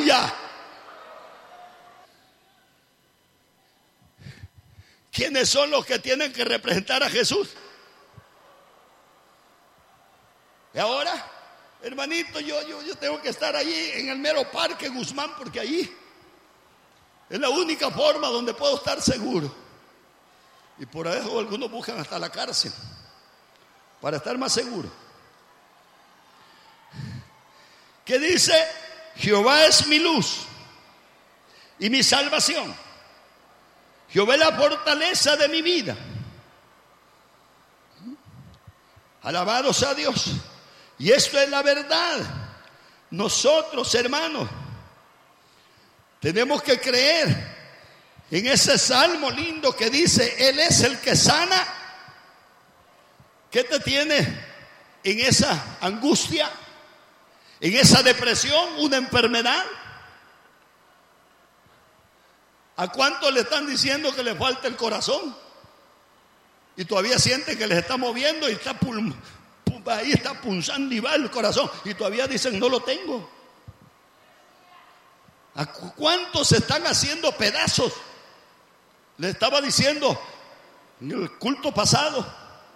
aleluya. ¿Quiénes son los que tienen que representar a Jesús? Y ahora, hermanito, yo tengo que estar allí en el mero Parque Guzmán, porque allí es la única forma donde puedo estar seguro. Y por eso algunos buscan hasta la cárcel para estar más seguros. ¿Qué dice? Jehová es mi luz y mi salvación. Jehová es la fortaleza de mi vida. Alabado sea Dios. Y esto es la verdad. Nosotros, hermanos, tenemos que creer en ese salmo lindo que dice: Él es el que sana. ¿Qué te tiene en esa angustia? ¿En esa depresión? ¿Una enfermedad? ¿A cuántos le están diciendo que le falta el corazón? Y todavía sienten que les está moviendo y está ahí está punzando y va el corazón. Y todavía dicen: no lo tengo. ¿A cuántos se están haciendo pedazos? Le estaba diciendo en el culto pasado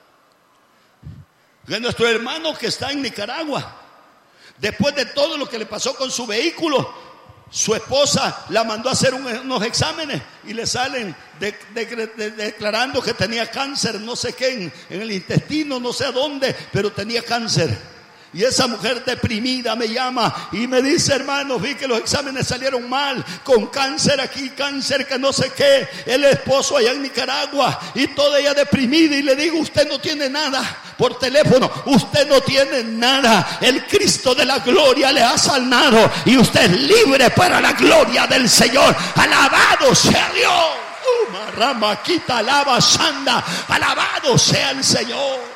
que nuestro hermano que está en Nicaragua, después de todo lo que le pasó con su vehículo, su esposa la mandó a hacer unos exámenes y le salen declarando que tenía cáncer, no sé qué, en el intestino, no sé a dónde, pero tenía cáncer. Y esa mujer deprimida me llama y me dice: hermano, vi que los exámenes salieron mal, con cáncer aquí, cáncer que no sé qué. El esposo allá en Nicaragua y toda ella deprimida. Y le digo: usted no tiene nada. Por teléfono: usted no tiene nada. El Cristo de la gloria le ha sanado y usted es libre para la gloria del Señor. Alabado sea Dios. Marramaquita, alaba, sanda. Alabado sea el Señor.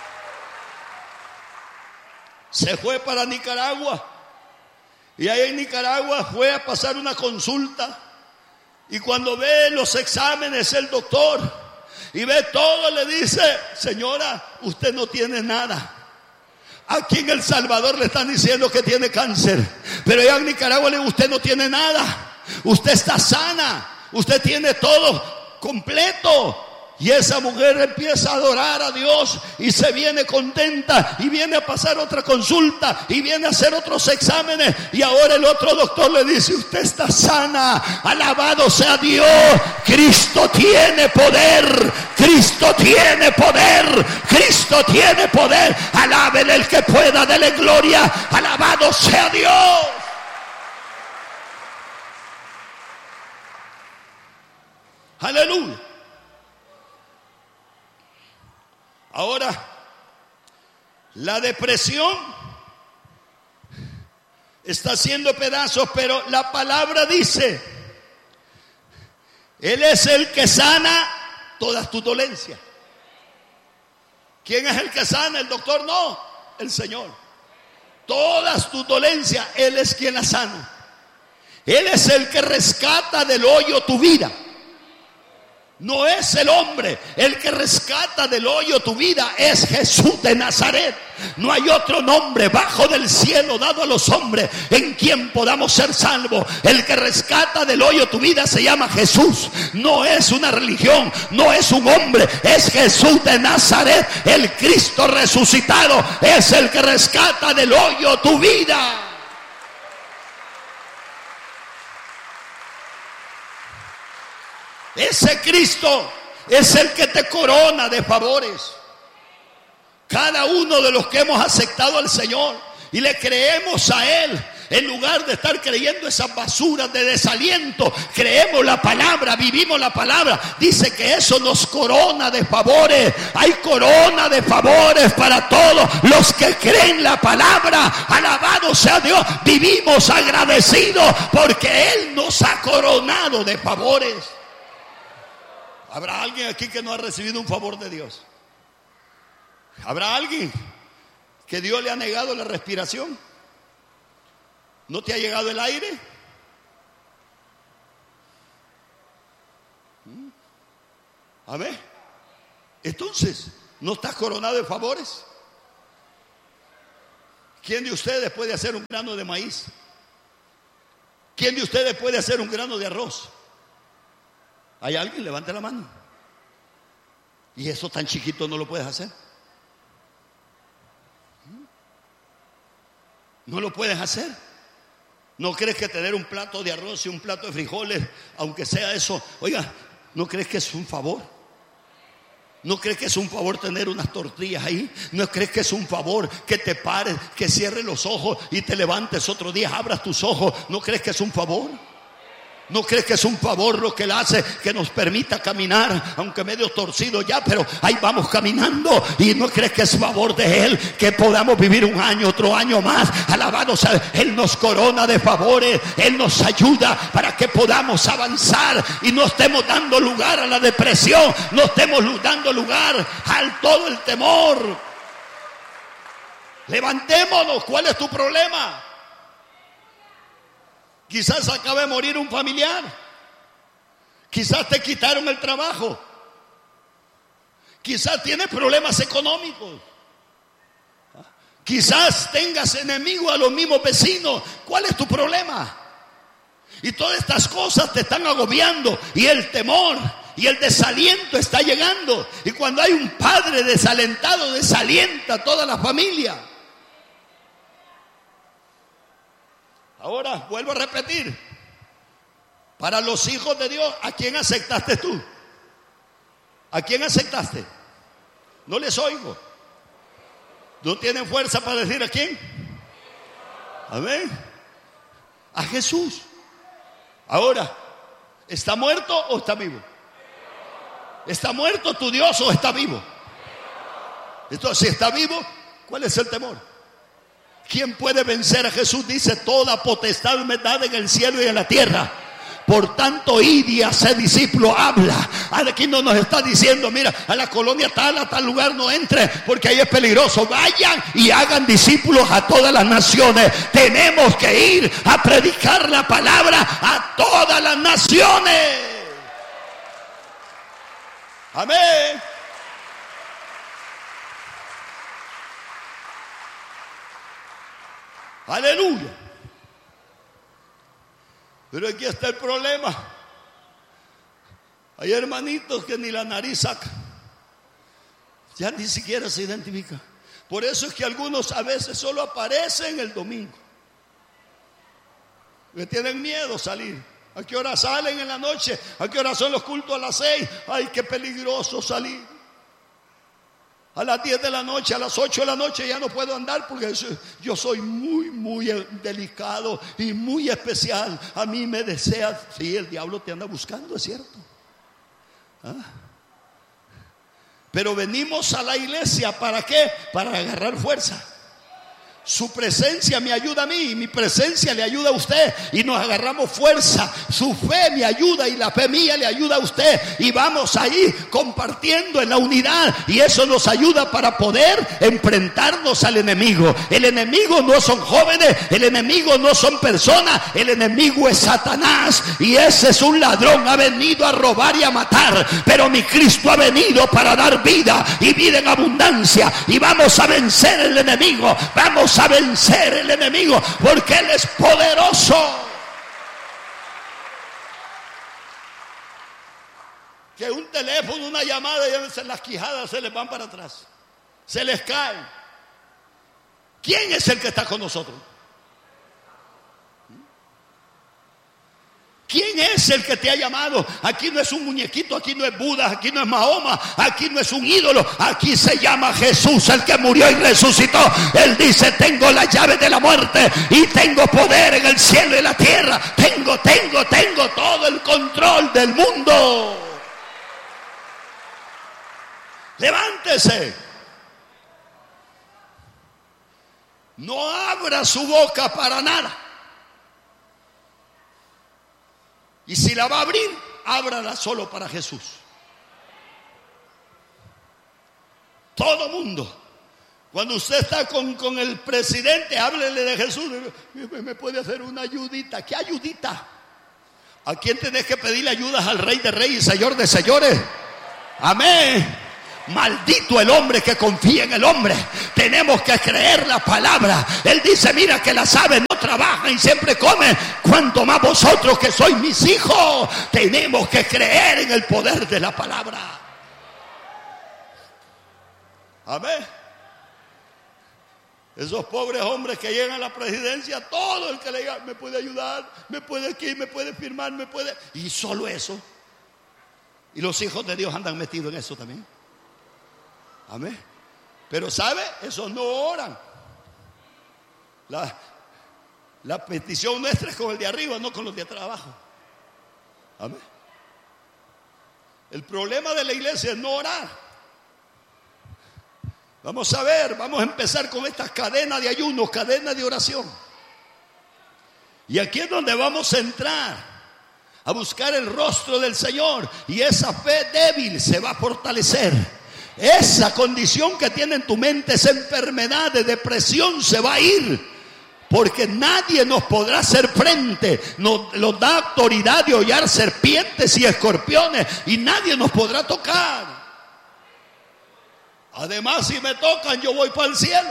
Se fue para Nicaragua y ahí en Nicaragua fue a pasar una consulta, y cuando ve los exámenes el doctor y ve todo, le dice: señora, usted no tiene nada. Aquí en El Salvador le están diciendo que tiene cáncer, pero allá en Nicaragua le dice: usted no tiene nada, usted está sana, usted tiene todo completo. Y esa mujer empieza a adorar a Dios y se viene contenta y viene a pasar otra consulta y viene a hacer otros exámenes, y ahora el otro doctor le dice: usted está sana. Alabado sea Dios. Cristo tiene poder. Cristo tiene poder. Cristo tiene poder. Alábele el que pueda, dele gloria. Alabado sea Dios. Aleluya. Ahora, la depresión está haciendo pedazos, pero la palabra dice: Él es el que sana todas tus dolencias. ¿Quién es el que sana? El doctor no, el Señor. Todas tus dolencias, Él es quien las sana. Él es el que rescata del hoyo tu vida. No es el hombre. El que rescata del hoyo tu vida es Jesús de Nazaret. No hay otro nombre bajo del cielo dado a los hombres en quien podamos ser salvos. El que rescata del hoyo tu vida se llama Jesús. No es una religión, no es un hombre, es Jesús de Nazaret. El Cristo resucitado es el que rescata del hoyo tu vida. Ese Cristo es el que te corona de favores. Cada uno de los que hemos aceptado al Señor y le creemos a Él, en lugar de estar creyendo esas basuras de desaliento, creemos la palabra, vivimos la palabra. Dice que eso nos corona de favores. Hay corona de favores para todos los que creen la palabra. Alabado sea Dios. Vivimos agradecidos porque Él nos ha coronado de favores. ¿Habrá alguien aquí que no ha recibido un favor de Dios? ¿Habrá alguien que Dios le ha negado la respiración? ¿No te ha llegado el aire? A ver, entonces, ¿no estás coronado de favores? ¿Quién de ustedes puede hacer un grano de maíz? ¿Quién de ustedes puede hacer un grano de arroz? ¿Hay alguien? Levante la mano. ¿Y eso tan chiquito no lo puedes hacer? ¿No lo puedes hacer? ¿No crees que tener un plato de arroz y un plato de frijoles, aunque sea eso, oiga, ¿no crees que es un favor? ¿No crees que es un favor tener unas tortillas ahí? ¿No crees que es un favor que te pares, que cierres los ojos y te levantes otro día, abras tus ojos? ¿No crees que es un favor? ¿No crees que es un favor lo que Él hace, que nos permita caminar, aunque medio torcido ya, pero ahí vamos caminando? ¿Y no crees que es favor de Él que podamos vivir un año, otro año más? Alabados a Él. Él nos corona de favores, Él nos ayuda para que podamos avanzar y no estemos dando lugar a la depresión, no estemos dando lugar al todo el temor. Levantémonos. ¿Cuál es tu problema? Quizás acaba de morir un familiar. Quizás te quitaron el trabajo. Quizás tienes problemas económicos. Quizás tengas enemigos a los mismos vecinos. ¿Cuál es tu problema? Y todas estas cosas te están agobiando. Y el temor y el desaliento está llegando. Y cuando hay un padre desalentado, desalienta a toda la familia. Ahora, vuelvo a repetir, para los hijos de Dios, ¿a quién aceptaste tú? ¿A quién aceptaste? No les oigo. ¿No tienen fuerza para decir a quién? Amén. A Jesús. Ahora, ¿está muerto o está vivo? ¿Está muerto tu Dios o está vivo? Entonces, si está vivo, ¿cuál es el temor? ¿Quién puede vencer a Jesús? Dice, toda potestad me da en el cielo y en la tierra. Por tanto, id y haced discípulos. Habla. Aquí no nos está diciendo, mira, a la colonia tal, a tal lugar no entre, porque ahí es peligroso. Vayan y hagan discípulos a todas las naciones. Tenemos que ir a predicar la palabra a todas las naciones. Amén. Aleluya. Pero aquí está el problema. Hay hermanitos que ni la nariz sacan. Ya ni siquiera se identifican. Por eso es que algunos a veces solo aparecen el domingo. Que tienen miedo salir. ¿A qué hora salen en la noche? ¿A qué hora son los cultos? A las 6. Ay, qué peligroso salir. A las 10 de la noche, a las 8 de la noche ya no puedo andar porque yo soy muy delicado y muy especial. A mí me desea, sí, el diablo te anda buscando, es cierto. Pero venimos a la iglesia, ¿para qué? Para agarrar fuerza. Su presencia me ayuda a mí y mi presencia le ayuda a usted y nos agarramos fuerza. Su fe me ayuda y la fe mía le ayuda a usted y vamos ahí compartiendo en la unidad y eso nos ayuda para poder enfrentarnos al enemigo. El enemigo no son jóvenes, el enemigo no son personas, el enemigo es Satanás y ese es un ladrón, ha venido a robar y a matar, pero mi Cristo ha venido para dar vida y vida en abundancia y vamos a vencer el enemigo, vamos a vencer el enemigo porque Él es poderoso. Que un teléfono, una llamada y a veces las quijadas se les van para atrás, se les caen. ¿Quién es el que está con nosotros? ¿Quién es el que te ha llamado? Aquí no es un muñequito, aquí no es Buda, aquí no es Mahoma, aquí no es un ídolo, aquí se llama Jesús, el que murió y resucitó. Él dice, tengo la llave de la muerte y tengo poder en el cielo y en la tierra. Tengo todo el control del mundo. Levántese. No abra su boca para nada. Y si la va a abrir, ábrala solo para Jesús. Todo mundo. Cuando usted está con el presidente, háblele de Jesús. ¿Me puede hacer una ayudita? ¿Qué ayudita? ¿A quién tenés que pedirle ayudas? Al Rey de Reyes y Señor de Señores. Amén. Maldito el hombre que confía en el hombre. Tenemos que creer la palabra. Él dice, mira que las aves no trabajan y siempre comen, cuanto más vosotros que sois mis hijos. Tenemos que creer en el poder de la palabra. Amén. Esos pobres hombres que llegan a la presidencia, todo el que le diga, me puede ayudar, me puede aquí, me puede firmar, me puede... Y solo eso. Y los hijos de Dios andan metidos en eso también. Amén. Pero ¿sabe? Esos no oran. La petición nuestra es con el de arriba, no con los de abajo. Amén. El problema de la iglesia es no orar. Vamos a ver, vamos a empezar con estas cadenas de ayuno, cadenas de oración. Y aquí es donde vamos a entrar a buscar el rostro del Señor. Y esa fe débil se va a fortalecer. Esa condición que tiene en tu mente, esa enfermedad de depresión se va a ir. Porque nadie nos podrá hacer frente. Nos da autoridad de hollar serpientes y escorpiones. Y nadie nos podrá tocar. Además, si me tocan, yo voy para el cielo.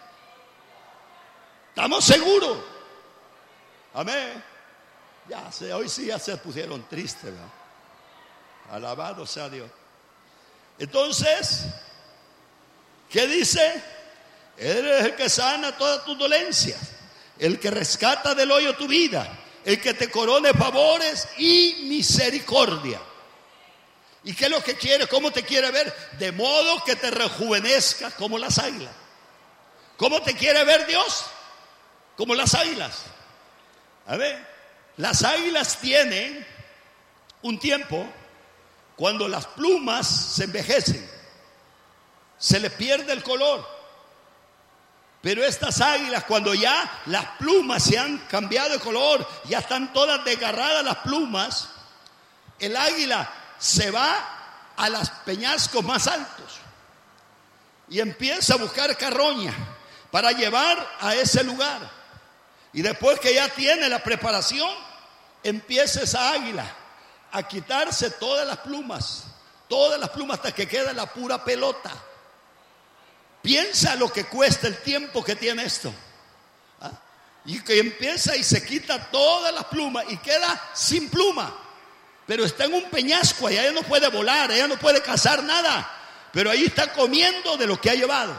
¿Estamos seguros? Amén. Ya sé, hoy sí ya se pusieron tristes, ¿verdad? Alabado sea Dios. Entonces, ¿qué dice? Él es el que sana todas tus dolencias, el que rescata del hoyo tu vida, el que te corone favores y misericordia. ¿Y qué es lo que quiere? ¿Cómo te quiere ver? De modo que te rejuvenezcas como las águilas. ¿Cómo te quiere ver Dios? Como las águilas. A ver, las águilas tienen un tiempo cuando las plumas se envejecen, se les pierde el color. Pero estas águilas, cuando ya las plumas se han cambiado de color, ya están todas desgarradas las plumas, el águila se va a los peñascos más altos y empieza a buscar carroña para llevar a ese lugar. Y después que ya tiene la preparación, empieza esa águila a quitarse todas las plumas hasta que queda la pura pelota. Piensa lo que cuesta el tiempo que tiene esto. ¿Ah? Y que empieza y se quita todas las plumas y queda sin pluma. Pero está en un peñasco, allá ella no puede volar, ella no puede cazar nada. Pero ahí está comiendo de lo que ha llevado.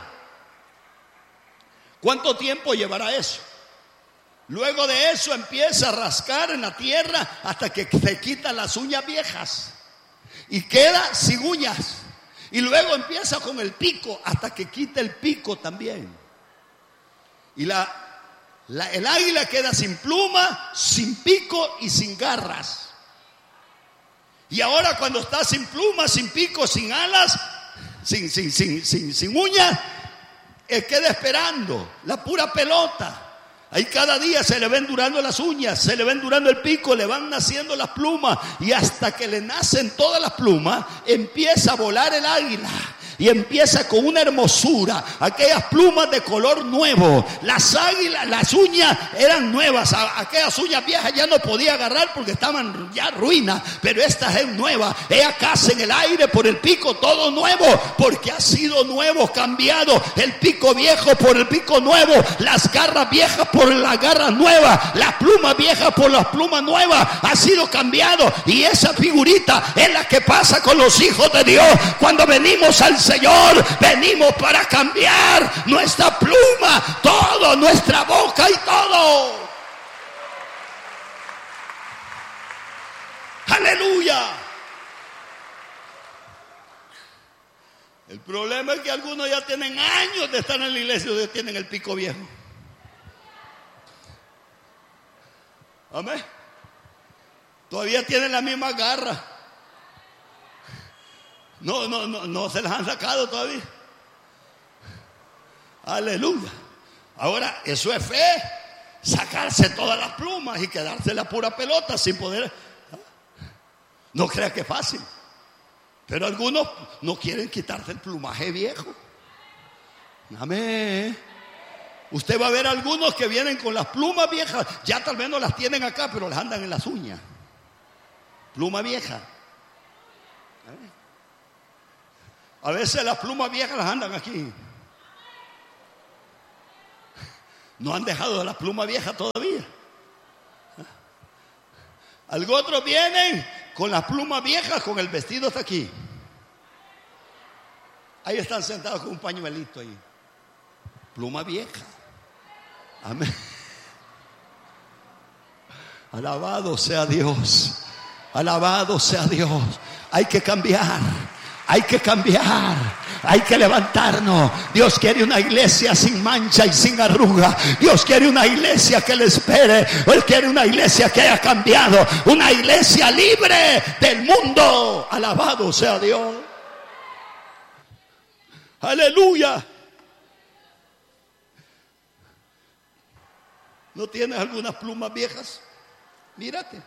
¿Cuánto tiempo llevará eso? Luego de eso empieza a rascar en la tierra hasta que se quitan las uñas viejas. Y queda sin uñas. Y luego empieza con el pico hasta que quita el pico también. Y el águila queda sin pluma, sin pico y sin garras. Y ahora cuando está sin pluma, sin pico, sin alas, sin uñas, queda esperando la pura pelota. Ahí cada día se le ven durando las uñas, se le ven durando el pico, le van naciendo las plumas. Y hasta que le nacen todas las plumas, empieza a volar el águila. Y empieza con una hermosura, aquellas plumas de color nuevo. Las águilas, las uñas eran nuevas, aquellas uñas viejas ya no podía agarrar porque estaban ya ruinas, pero esta es nueva. Ella caza en el aire por el pico, todo nuevo, porque ha sido nuevo, cambiado. El pico viejo por el pico nuevo, las garras viejas por las garras nuevas, las plumas viejas por las plumas nuevas, ha sido cambiado. Y esa figurita es la que pasa con los hijos de Dios. Cuando venimos al Señor, venimos para cambiar nuestra pluma, todo, nuestra boca y todo. Aleluya. El problema es que algunos ya tienen años de estar en la iglesia y ya tienen el pico viejo. Amén. Todavía tienen la misma garra. No se las han sacado todavía. Aleluya. Ahora, eso es fe. Sacarse todas las plumas y quedarse la pura pelota sin poder. No crea que es fácil. Pero algunos no quieren quitarse el plumaje viejo. Amén. Usted va a ver algunos que vienen con las plumas viejas. Ya tal vez no las tienen acá, pero las andan en las uñas. Pluma vieja. A veces las plumas viejas las andan aquí. No han dejado de las plumas viejas todavía. Algunos otros vienen con las plumas viejas, con el vestido hasta aquí. Ahí están sentados con un pañuelito ahí. Pluma vieja. Amén. Alabado sea Dios. Alabado sea Dios. Hay que cambiar. Hay que cambiar. Hay que levantarnos. Dios quiere una iglesia sin mancha y sin arruga. Dios quiere una iglesia que le espere. Él quiere una iglesia que haya cambiado. Una iglesia libre del mundo. Alabado sea Dios. Aleluya. ¿No tienes algunas plumas viejas? Mírate.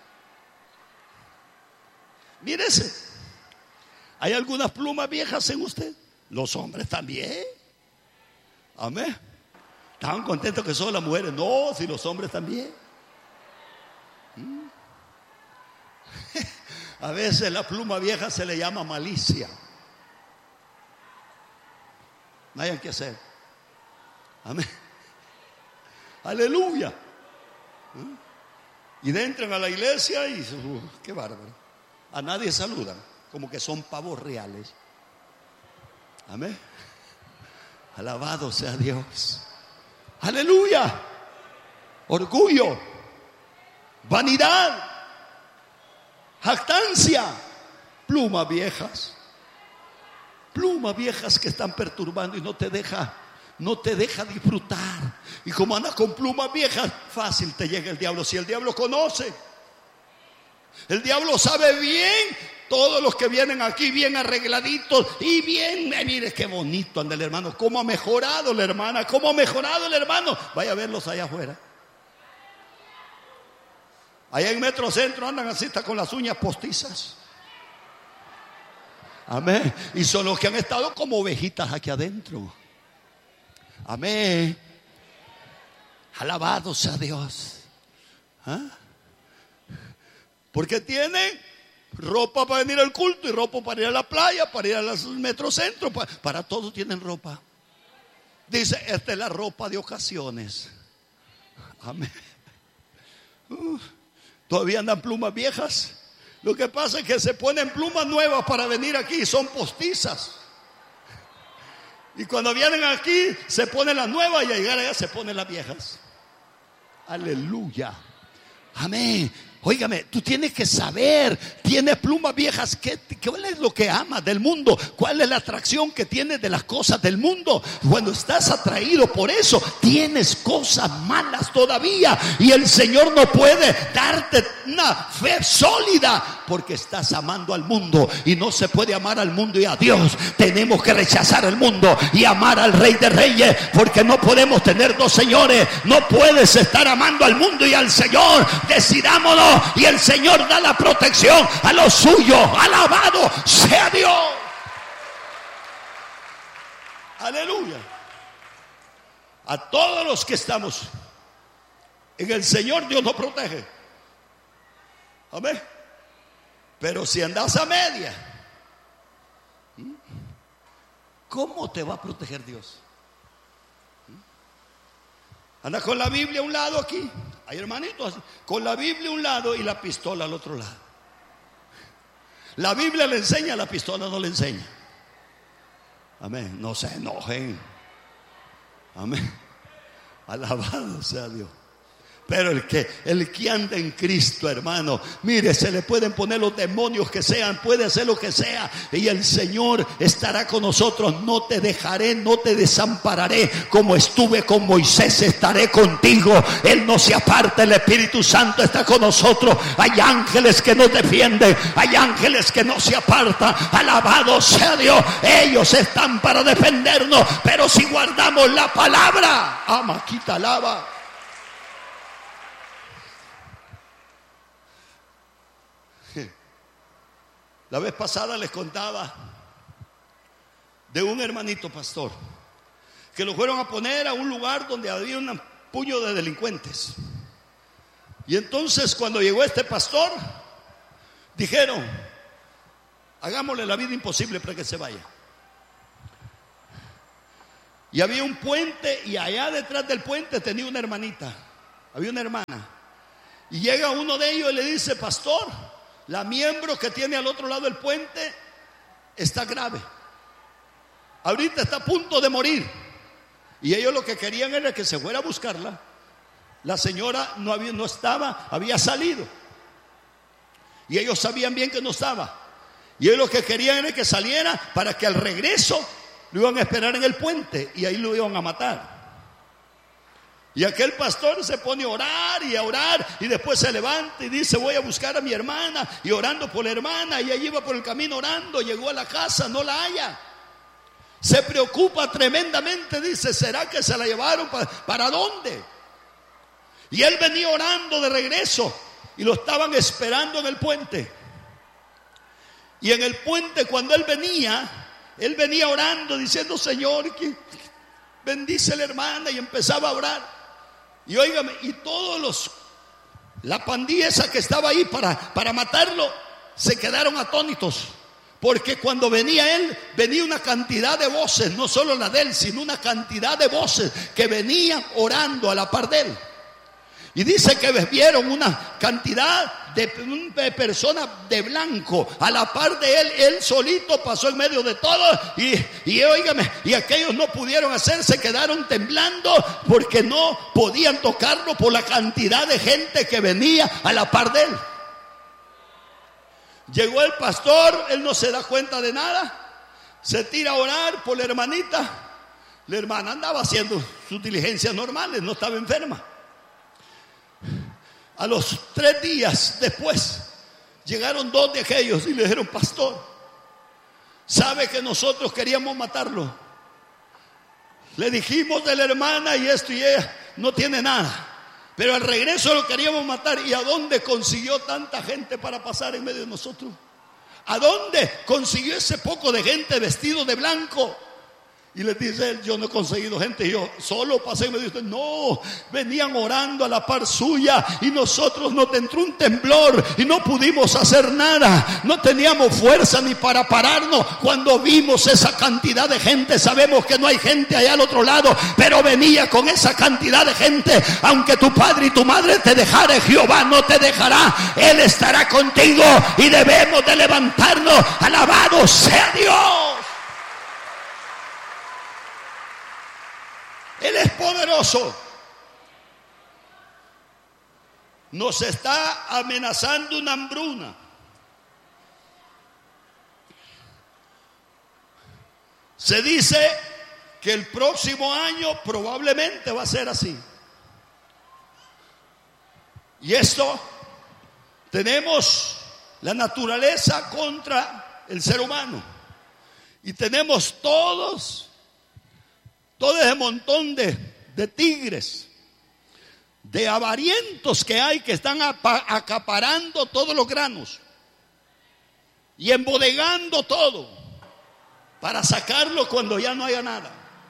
Mírese. ¿Hay algunas plumas viejas en usted? Los hombres también. Amén. ¿Estaban contentos que solo las mujeres? No, si los hombres también. A veces la pluma vieja se le llama malicia. No hayan que hacer. Amén. Aleluya. Y entran a la iglesia y qué bárbaro. A nadie saludan, como que son pavos reales. Amén. Alabado sea Dios. Aleluya. Orgullo, vanidad, jactancia, plumas viejas. Plumas viejas que están perturbando y no te deja disfrutar. Y como andas con plumas viejas, fácil te llega el diablo. Si el diablo conoce, el diablo sabe bien. Todos los que vienen aquí bien arregladitos y bien, mire qué bonito anda el hermano, cómo ha mejorado la hermana, cómo ha mejorado el hermano. Vaya a verlos allá afuera. Allá en Metrocentro andan así, está con las uñas postizas. Amén. Y son los que han estado como ovejitas aquí adentro. Amén. Alabado sea Dios. ¿Ah? Porque tienen ropa para venir al culto y ropa para ir a la playa, para ir a los metrocentros. Para todos tienen ropa. Dice, esta es la ropa de ocasiones. Amén. Todavía andan plumas viejas. Lo que pasa es que se ponen plumas nuevas para venir aquí. Son postizas. Y cuando vienen aquí se ponen las nuevas y al llegar allá se ponen las viejas. Aleluya. Amén. Óigame, tú tienes que saber, tienes plumas viejas, ¿cuál es lo que amas del mundo? ¿Cuál es la atracción que tienes de las cosas del mundo? Cuando estás atraído por eso, tienes cosas malas todavía. Y el Señor no puede darte una fe sólida porque estás amando al mundo. Y no se puede amar al mundo y a Dios. Tenemos que rechazar el mundo y amar al Rey de Reyes, porque no podemos tener dos señores. No puedes estar amando al mundo y al Señor. Decidámonos. Y el Señor da la protección a los suyos. Alabado sea Dios. Aleluya. A todos los que estamos en el Señor, Dios nos protege. Amén. Pero si andas a media, ¿cómo te va a proteger Dios? Anda con la Biblia a un lado aquí. Hay hermanitos así, con la Biblia a un lado y la pistola al otro lado. La Biblia le enseña, la pistola no le enseña. Amén. No se enojen. Amén. Alabado sea Dios. Pero el que anda en Cristo, hermano, mire, se le pueden poner los demonios que sean, puede hacer lo que sea, y el Señor estará con nosotros. No te dejaré, no te desampararé. Como estuve con Moisés, estaré contigo. Él no se aparta, el Espíritu Santo está con nosotros. Hay ángeles que nos defienden, hay ángeles que no se apartan. Alabado sea Dios. Ellos están para defendernos, pero si guardamos la palabra, amaquita alaba. La vez pasada les contaba de un hermanito pastor que lo fueron a poner a un lugar donde había un puño de delincuentes. Y entonces cuando llegó este pastor, dijeron, hagámosle la vida imposible para que se vaya. Y había un puente, y allá detrás del puente tenía una hermanita. Había una hermana. Y llega uno de ellos y le dice: pastor, la miembro que tiene al otro lado del puente está grave. Ahorita está a punto de morir. Y ellos lo que querían era que se fuera a buscarla. La señora no estaba, había salido. Y ellos sabían bien que no estaba. Y ellos lo que querían era que saliera para que al regreso lo iban a esperar en el puente y ahí lo iban a matar. Y aquel pastor se pone a orar y después se levanta y dice: voy a buscar a mi hermana, y orando por la hermana, y allí iba por el camino orando, llegó a la casa, no la halla. Se preocupa tremendamente, dice: ¿será que se la llevaron? ¿Para dónde? Y él venía orando de regreso y lo estaban esperando en el puente. Y en el puente, cuando él venía orando diciendo: Señor, que bendice a la hermana, y empezaba a orar. Y óigame, y la pandilla esa que estaba ahí para matarlo, se quedaron atónitos. Porque cuando venía él, venía una cantidad de voces, no solo la de él, sino una cantidad de voces que venían orando a la par de él. Y dice que vieron una cantidad de personas de blanco a la par de él. Él solito pasó en medio de todo. Y óigame, y aquellos no pudieron hacerse, quedaron temblando porque no podían tocarlo por la cantidad de gente que venía a la par de él. Llegó el pastor, él no se da cuenta de nada, se tira a orar por la hermanita. La hermana andaba haciendo sus diligencias normales, no estaba enferma. A los 3 días después llegaron 2 de aquellos y le dijeron: pastor, sabe que nosotros queríamos matarlo. Le dijimos de la hermana y esto, y ella no tiene nada, pero al regreso lo queríamos matar. ¿Y a dónde consiguió tanta gente para pasar en medio de nosotros? ¿A dónde consiguió ese poco de gente vestido de blanco? Y les dice él: yo no he conseguido gente, yo solo pasé en medio de ustedes. No, venían orando a la par suya, y nosotros nos entró un temblor y no pudimos hacer nada. No teníamos fuerza ni para pararnos. Cuando vimos esa cantidad de gente, sabemos que no hay gente allá al otro lado, pero venía con esa cantidad de gente. Aunque tu padre y tu madre te dejaren, Jehová no te dejará. Él estará contigo, y debemos de levantarnos. Alabado sea Dios. Él es poderoso. Nos está amenazando una hambruna. Se dice que el próximo año probablemente va a ser así. Y esto, tenemos la naturaleza contra el ser humano. Y tenemos todo ese montón de tigres, de avarientos que hay, que están acaparando todos los granos y embodegando todo para sacarlo cuando ya no haya nada.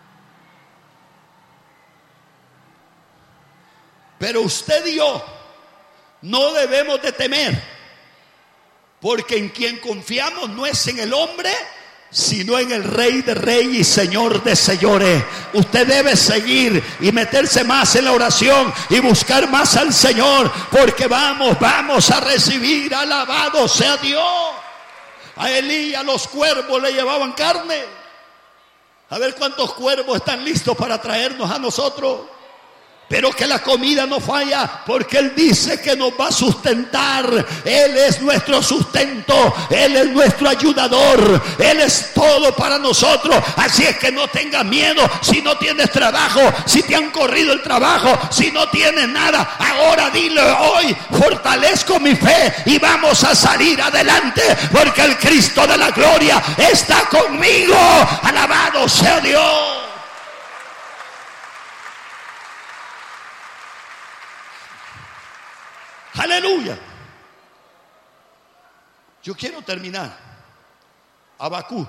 Pero usted y yo no debemos de temer, porque en quien confiamos no es en el hombre, sino en el Rey de Reyes y Señor de Señores. Usted debe seguir y meterse más en la oración y buscar más al Señor, porque vamos a recibir. Alabado sea Dios. A Elías los cuervos le llevaban carne. A ver cuántos cuervos están listos para traernos a nosotros. Pero que la comida no falla, porque Él dice que nos va a sustentar. Él es nuestro sustento, Él es nuestro ayudador, Él es todo para nosotros. Así es que no tengas miedo si no tienes trabajo, si te han corrido el trabajo, si no tienes nada. Ahora dile hoy: fortalezco mi fe y vamos a salir adelante, porque el Cristo de la gloria está conmigo. Alabado sea Dios. Aleluya. Yo quiero terminar. Habacuc.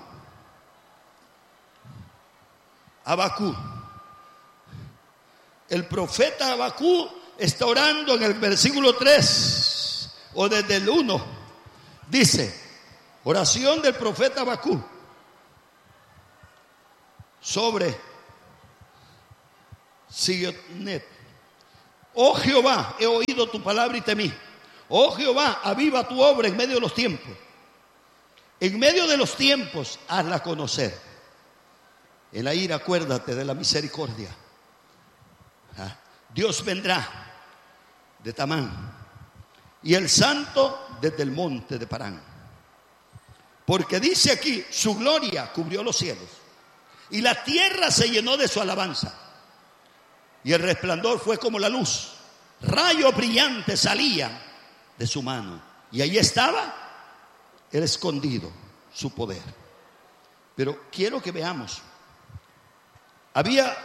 El profeta Habacuc está orando en el versículo 3, o desde el 1. Dice: oración del profeta Habacuc sobre Sionet. Oh Jehová, he oído tu palabra y temí. Oh Jehová, aviva tu obra en medio de los tiempos. En medio de los tiempos, hazla conocer. En la ira, acuérdate de la misericordia. Dios vendrá de Tamán y el santo desde el monte de Parán. Porque dice aquí, su gloria cubrió los cielos y la tierra se llenó de su alabanza. Y el resplandor fue como la luz. Rayo brillante salía de su mano. Y ahí estaba el escondido, su poder. Pero quiero que veamos. Había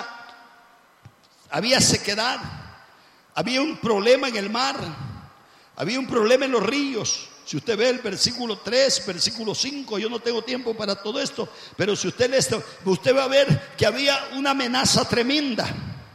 sequedad. Había un problema en el mar. Había un problema en los ríos. Si usted ve el versículo 3, versículo 5, yo no tengo tiempo para todo esto, pero si usted lee esto, usted va a ver que había una amenaza tremenda.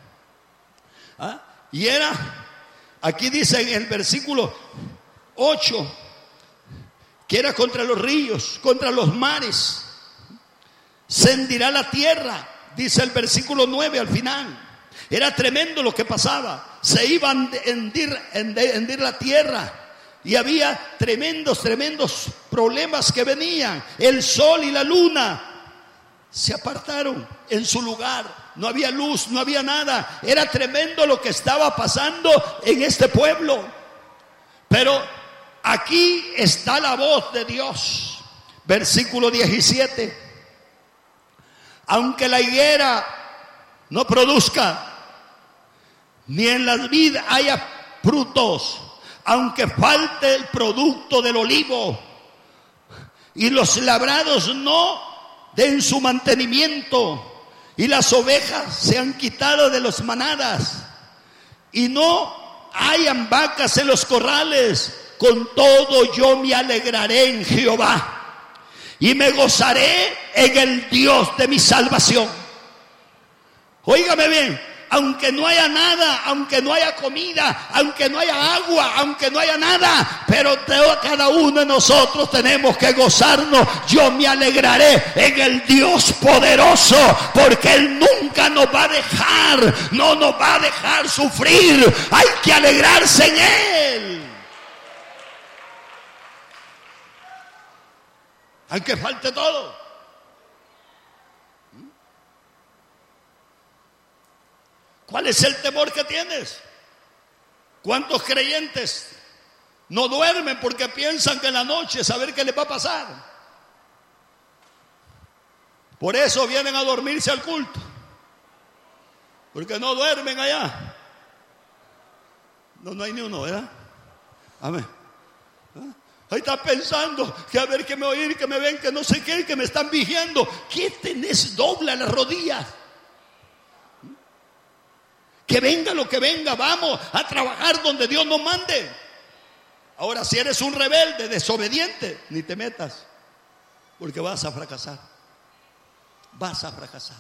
Y era, aquí dice en el versículo 8, que era contra los ríos, contra los mares. Se hendirá la tierra, dice el versículo 9 al final. Era tremendo lo que pasaba. Se iba a hendir la tierra. Y había tremendos problemas que venían. El sol y la luna se apartaron en su lugar. No había luz, no había nada. Era tremendo lo que estaba pasando en este pueblo. Pero aquí está la voz de Dios. Versículo 17. Aunque la higuera no produzca, ni en la vid haya frutos, aunque falte el producto del olivo, y los labrados no den su mantenimiento, y las ovejas se han quitado de las manadas, y no hayan vacas en los corrales, con todo yo me alegraré en Jehová, y me gozaré en el Dios de mi salvación. Óigame bien. Aunque no haya nada, aunque no haya comida, aunque no haya agua, aunque no haya nada, pero cada uno de nosotros tenemos que gozarnos. Yo me alegraré en el Dios poderoso, porque Él nunca nos va a dejar, no nos va a dejar sufrir. Hay que alegrarse en Él. Aunque falte todo. ¿Cuál es el temor que tienes? ¿Cuántos creyentes no duermen porque piensan que en la noche saber qué les va a pasar? Por eso vienen a dormirse al culto, porque no duermen allá. No hay ni uno, ¿verdad? Amén. Ahí está pensando que a ver que me oír, que me ven, que no sé qué, que me están vigiando. ¿Qué tenés? Dobla las rodillas. Que venga lo que venga, vamos a trabajar donde Dios nos mande. Ahora, si eres un rebelde, desobediente, ni te metas, porque vas a fracasar. Vas a fracasar.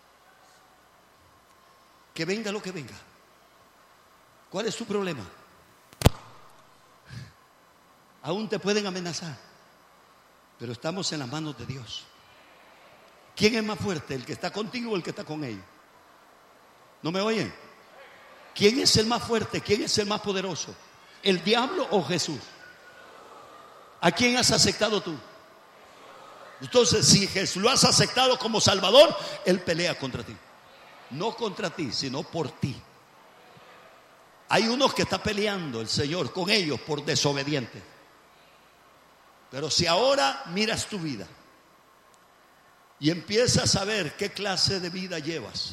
Que venga lo que venga. ¿Cuál es tu problema? Aún te pueden amenazar, pero estamos en las manos de Dios. ¿Quién es más fuerte, el que está contigo o el que está con ellos? ¿No me oyen? ¿Quién es el más fuerte? ¿Quién es el más poderoso? ¿El diablo o Jesús? ¿A quién has aceptado tú? Entonces, si Jesús lo has aceptado como Salvador, Él pelea contra ti. No contra ti, sino por ti. Hay unos que está peleando el Señor con ellos por desobedientes. Pero si ahora miras tu vida y empiezas a ver qué clase de vida llevas,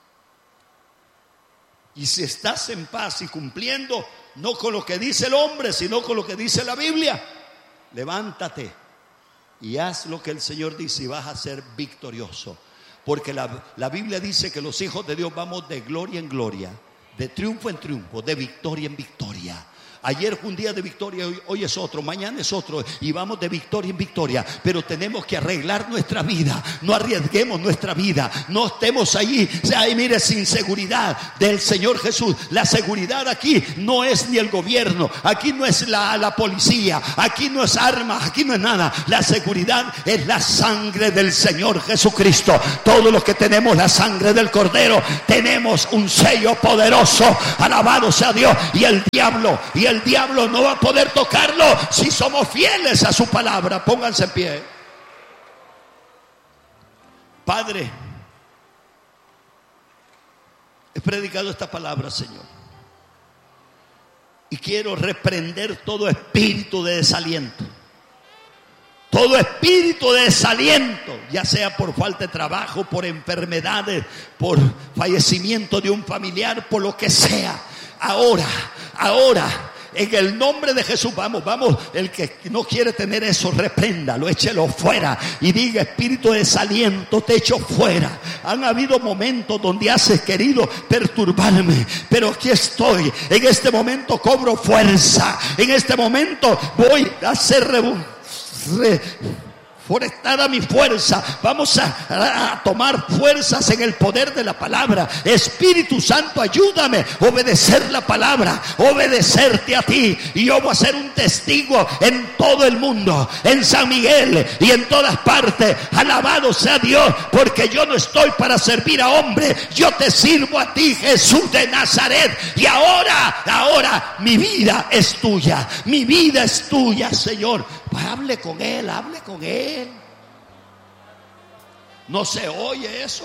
y si estás en paz y cumpliendo no con lo que dice el hombre, sino con lo que dice la Biblia, levántate y haz lo que el Señor dice y vas a ser victorioso. Porque la Biblia dice que los hijos de Dios vamos de gloria en gloria, de triunfo en triunfo, de victoria en victoria. Ayer fue un día de victoria, hoy es otro, mañana es otro, y vamos de victoria en victoria. Pero tenemos que arreglar nuestra vida. No arriesguemos nuestra vida. No estemos ahí, mire, sin seguridad del Señor Jesús. La seguridad aquí no es ni el gobierno, aquí no es la policía, aquí no es armas, aquí no es nada. La seguridad es la sangre del Señor Jesucristo. Todos los que tenemos la sangre del Cordero tenemos un sello poderoso. Alabado sea Dios. Y el diablo no va a poder tocarlo si somos fieles a su palabra. Pónganse en pie. Padre, he predicado esta palabra, Señor, y quiero reprender todo espíritu de desaliento. Todo espíritu de desaliento, ya sea por falta de trabajo, por enfermedades, por fallecimiento de un familiar, por lo que sea. Ahora, en el nombre de Jesús, vamos, el que no quiere tener eso, repréndalo, échelo fuera y diga: espíritu de desaliento, te echo fuera. Han habido momentos donde has querido perturbarme, pero aquí estoy. En este momento cobro fuerza. En este momento voy a hacer forestada mi fuerza. Vamos a tomar fuerzas en el poder de la palabra. Espíritu Santo, ayúdame a obedecer la palabra, obedecerte a ti. Y yo voy a ser un testigo en todo el mundo, en San Miguel y en todas partes. Alabado sea Dios, porque yo no estoy para servir a hombre. Yo te sirvo a ti, Jesús de Nazaret. Y ahora mi vida es tuya. Mi vida es tuya, Señor. Hable con Él. ¿No se oye eso?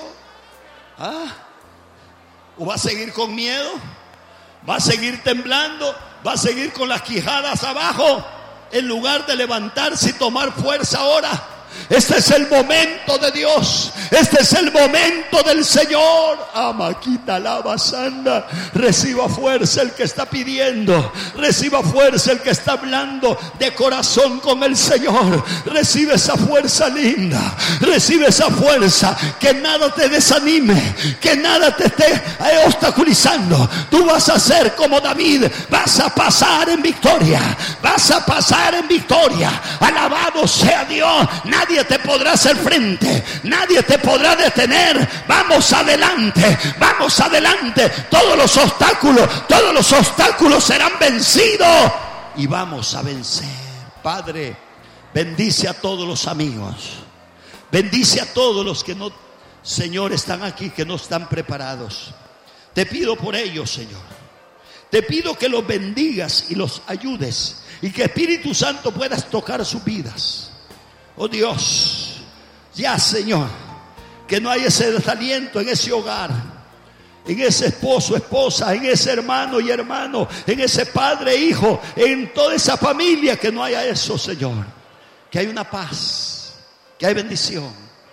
¿O va a seguir con miedo? ¿Va a seguir temblando? ¿Va a seguir con las quijadas abajo? En lugar de levantarse y tomar fuerza ahora. Este es el momento de Dios. Este es el momento del Señor. Amaquita lava sanda. Reciba fuerza el que está pidiendo. Reciba fuerza el que está hablando de corazón con el Señor. Recibe esa fuerza linda. Recibe esa fuerza. Que nada te desanime. Que nada te esté obstaculizando. Tú vas a ser como David. Vas a pasar en victoria. Vas a pasar en victoria. Alabado sea Dios. Nadie te podrá hacer frente, nadie te podrá detener. Vamos adelante, vamos adelante. Todos los obstáculos serán vencidos y vamos a vencer. Padre, bendice a todos los amigos, bendice a todos los que no, Señor, están aquí, que no están preparados. Te pido por ellos, Señor. Te pido que los bendigas y los ayudes, y que Espíritu Santo puedas tocar sus vidas. Oh Dios, ya, Señor, que no haya ese desaliento en ese hogar, en ese esposo, esposa, en ese hermano y hermano, en ese padre, hijo, en toda esa familia, que no haya eso, Señor. Que hay una paz, que hay bendición.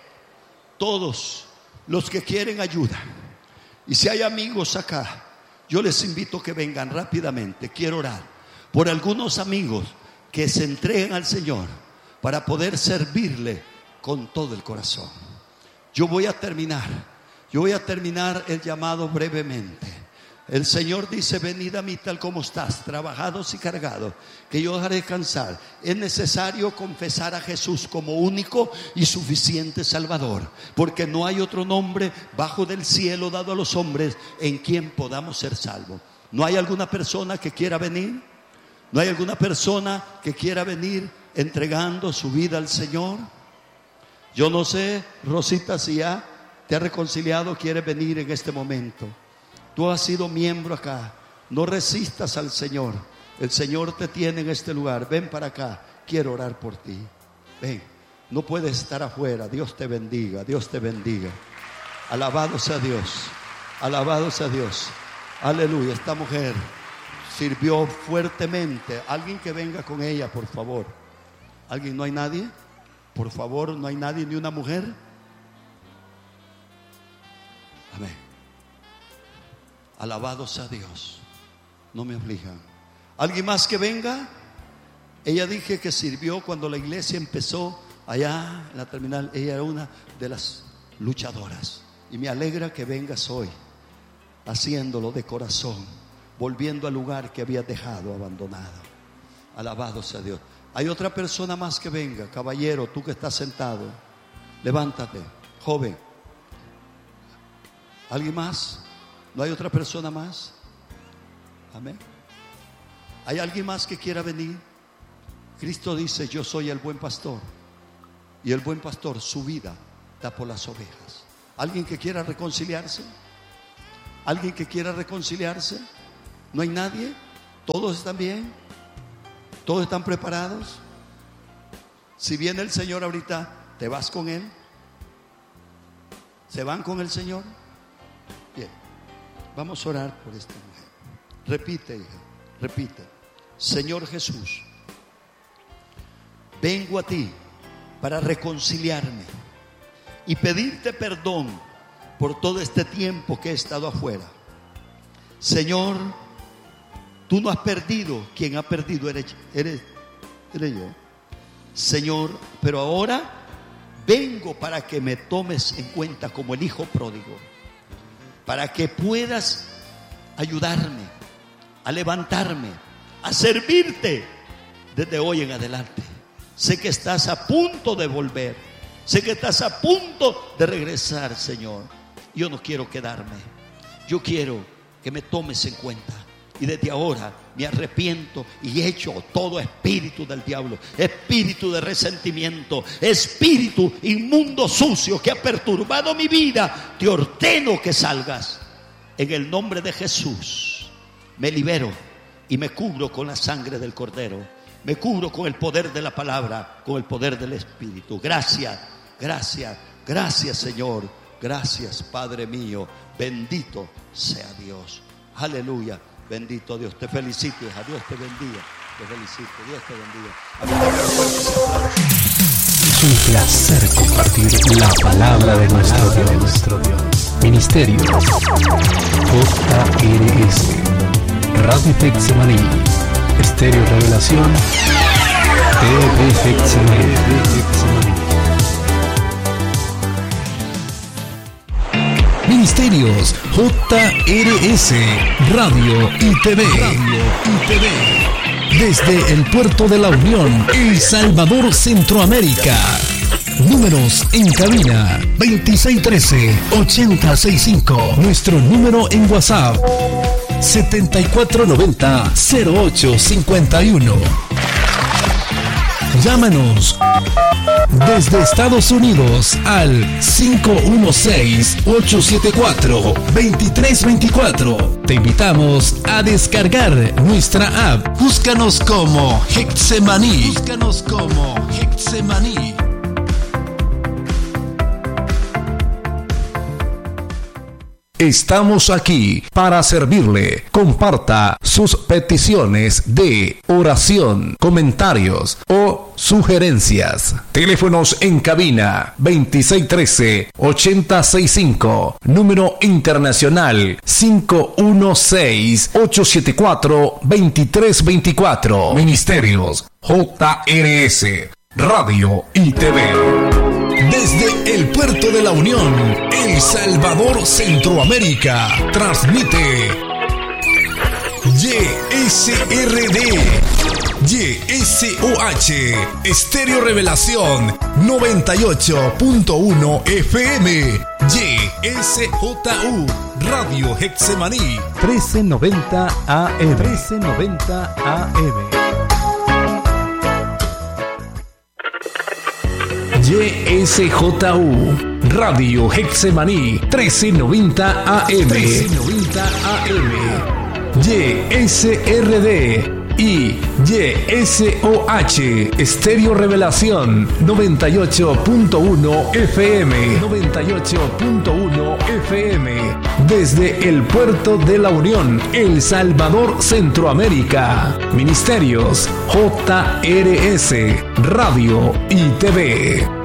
Todos los que quieren ayuda, y si hay amigos acá, yo les invito a que vengan rápidamente. Quiero orar por algunos amigos que se entreguen al Señor para poder servirle con todo el corazón. Yo voy a terminar el llamado brevemente. El Señor dice: venid a mí tal como estás, trabajados y cargados, que yo os haré descansar. Es necesario confesar a Jesús como único y suficiente Salvador, porque no hay otro nombre bajo del cielo dado a los hombres en quien podamos ser salvos. ¿No hay alguna persona que quiera venir? ¿No hay alguna persona que quiera venir entregando su vida al Señor? Yo no sé, Rosita, si ya te has reconciliado, quieres venir en este momento. Tú has sido miembro acá. No resistas al Señor. El Señor te tiene en este lugar. Ven para acá, quiero orar por ti. Ven, no puedes estar afuera. Dios te bendiga, Dios te bendiga. Alabado sea Dios, alabado sea Dios. Aleluya. Esta mujer sirvió fuertemente. Alguien que venga con ella, por favor. ¿Alguien? ¿No hay nadie? Por favor, ¿no hay nadie, ni una mujer? Amén. Alabado sea Dios. No me obligan. ¿Alguien más que venga? Ella dije que sirvió cuando la iglesia empezó allá en la terminal. Ella era una de las luchadoras. Y me alegra que vengas hoy haciéndolo de corazón. volviendo al lugar que habías dejado abandonado. Alabado sea Dios. Hay otra persona más que venga. Caballero, tú que estás sentado, levántate. Joven, ¿alguien más? ¿No hay otra persona más? Amén. ¿Hay alguien más que quiera venir? Cristo dice: yo soy el buen pastor, y el buen pastor su vida da por las ovejas. ¿Alguien que quiera reconciliarse? ¿Alguien que quiera reconciliarse? ¿No hay nadie? ¿Todos están bien? ¿Todos están preparados? Si viene el Señor ahorita, ¿te vas con Él? ¿Se van con el Señor? Bien, vamos a orar por esta mujer. Repite, hija, repite. Señor Jesús, vengo a ti para reconciliarme y pedirte perdón por todo este tiempo que he estado afuera. Señor, tú no has perdido, quien ha perdido eres yo. Señor, pero ahora vengo para que me tomes en cuenta como el hijo pródigo, para que puedas ayudarme a levantarme, a servirte desde hoy en adelante. Sé que estás a punto de volver, sé que estás a punto de regresar, Señor. Yo no quiero quedarme, yo quiero que me tomes en cuenta. Y desde ahora me arrepiento y echo todo espíritu del diablo, espíritu de resentimiento, espíritu inmundo, sucio, que ha perturbado mi vida. Te ordeno que salgas. En el nombre de Jesús me libero y me cubro con la sangre del Cordero. Me cubro con el poder de la palabra, con el poder del Espíritu. Gracias, gracias, gracias, Señor. Gracias, Padre mío. Bendito sea Dios. Aleluya. Bendito Dios. Te felicito, hija. Dios te bendiga. Te felicito. Dios te bendiga. Es un placer compartir la palabra de nuestro Dios. Ministerio JRS, Radio Getsemaní, Estéreo Revelación, TV Getsemaní. Ministerios JRS, Radio y TV. Desde el Puerto de la Unión, El Salvador, Centroamérica. Números en cabina 2613-8065. Nuestro número en WhatsApp 7490-0851. Llámanos desde Estados Unidos al 516-874-2324. Te invitamos a descargar nuestra app. Búscanos como Getsemaní. Estamos aquí para servirle. Comparta sus peticiones de oración, comentarios o sugerencias. Teléfonos en cabina 2613-8065. Número internacional 516-874-2324. Ministerios JRS, Radio y TV. Desde el Puerto de la Unión, El Salvador, Centroamérica, transmite YSOH, Estéreo Revelación 98.1 FM, YSJU, Radio Getsemaní 1390 AM. YSJU, Radio Getsemaní 1390 AM. YSRD y YSOH, Estéreo Revelación 98.1 FM. Desde el Puerto de la Unión, El Salvador, Centroamérica. Ministerios JRS, Radio y TV.